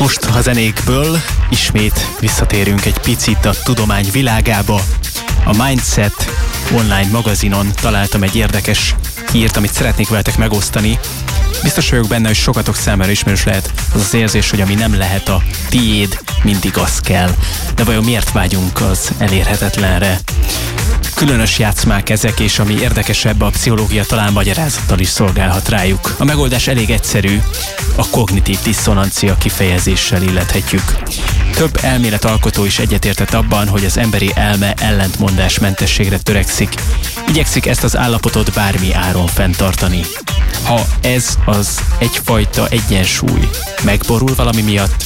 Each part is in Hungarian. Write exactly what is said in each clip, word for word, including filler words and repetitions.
Most a zenékből ismét visszatérünk egy picit a tudomány világába. A Mindset online magazinon találtam egy érdekes hírt, amit szeretnék veletek megosztani. Biztos vagyok benne, hogy sokatok számára ismerős lehet az az érzés, hogy ami nem lehet a tiéd, mindig az kell. De vajon miért vágyunk az elérhetetlenre? Különös játszmák ezek, és ami érdekesebb, a pszichológia talán magyarázattal is szolgálhat rájuk. A megoldás elég egyszerű, a kognitív diszonancia kifejezéssel illethetjük. Több elméletalkotó is egyetértett abban, hogy az emberi elme ellentmondásmentességre törekszik. Igyekszik ezt az állapotot bármi áron fenntartani. Ha ez az egyfajta egyensúly megborul valami miatt,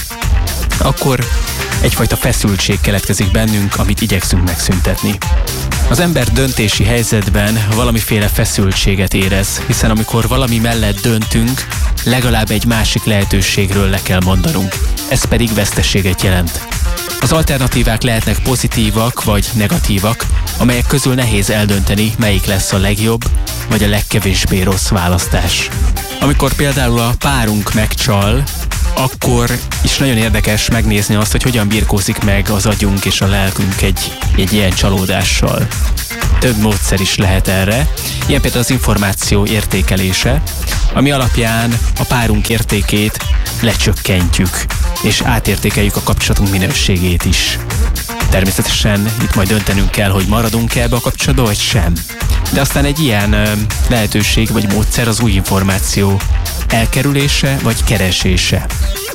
akkor egyfajta feszültség keletkezik bennünk, amit igyekszünk megszüntetni. Az ember döntési helyzetben valamiféle feszültséget érez, hiszen amikor valami mellett döntünk, legalább egy másik lehetőségről le kell mondanunk. Ez pedig veszteséget jelent. Az alternatívák lehetnek pozitívak vagy negatívak, amelyek közül nehéz eldönteni, melyik lesz a legjobb vagy a legkevésbé rossz választás. Amikor például a párunk megcsal, akkor is nagyon érdekes megnézni azt, hogy hogyan birkózik meg az agyunk és a lelkünk egy, egy ilyen csalódással. Több módszer is lehet erre. Ilyen például az információ értékelése, ami alapján a párunk értékét lecsökkentjük, és átértékeljük a kapcsolatunk minőségét is. Természetesen itt majd döntenünk kell, hogy maradunk-e ebbe a kapcsolatba, vagy sem. De aztán egy ilyen ö, lehetőség vagy módszer az új információ elkerülése vagy keresése.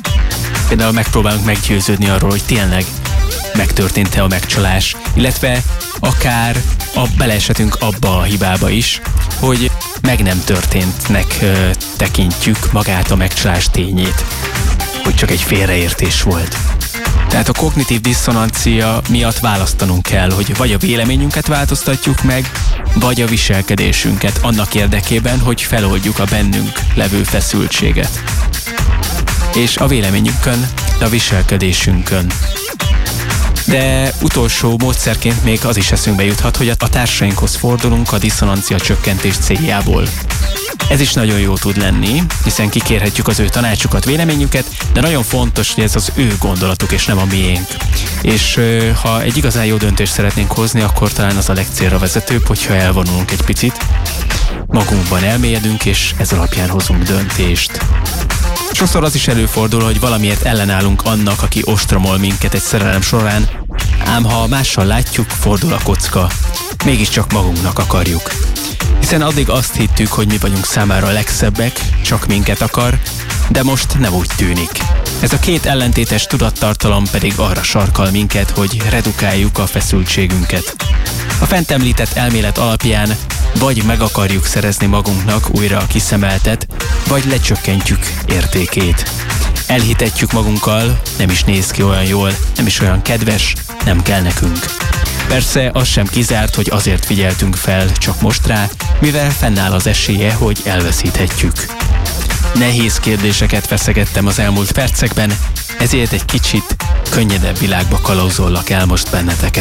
Például megpróbálunk meggyőződni arról, hogy tényleg megtörtént-e a megcsalás, illetve akár a beleesetünk abba a hibába is, hogy meg nem történtnek ö, tekintjük magát a megcsalás tényét, hogy csak egy félreértés volt. Tehát a kognitív diszonancia miatt választanunk kell, hogy vagy a véleményünket változtatjuk meg, vagy a viselkedésünket annak érdekében, hogy feloldjuk a bennünk levő feszültséget. És a véleményünkön, de a viselkedésünkön. De utolsó módszerként még az is eszünkbe juthat, hogy a társainkhoz fordulunk a diszonancia csökkentés céljából. Ez is nagyon jó tud lenni, hiszen kikérhetjük az ő tanácsukat, véleményüket, de nagyon fontos, hogy ez az ő gondolatuk és nem a miénk. És ha egy igazán jó döntést szeretnénk hozni, akkor talán az a legcélra vezetőbb, hogyha elvonulunk egy picit, magunkban elmélyedünk, és ez alapján hozunk döntést. Sokszor az is előfordul, hogy valamiért ellenállunk annak, aki ostromol minket egy szerelem során, ám ha mással látjuk, fordul a kocka. Mégiscsak magunknak akarjuk. Hiszen addig azt hittük, hogy mi vagyunk számára a legszebbek, csak minket akar, de most nem úgy tűnik. Ez a két ellentétes tudattartalom pedig arra sarkal minket, hogy redukáljuk a feszültségünket. A fent említett elmélet alapján vagy meg akarjuk szerezni magunknak újra a kiszemeltet, vagy lecsökkentjük értékét. Elhitetjük magunkkal, nem is néz ki olyan jól, nem is olyan kedves, nem kell nekünk. Persze az sem kizárt, hogy azért figyeltünk fel csak most rá, mivel fennáll az esélye, hogy elveszíthetjük. Nehéz kérdéseket feszegettem az elmúlt percekben, ezért egy kicsit könnyedebb világba kalauzollak el most benneteket.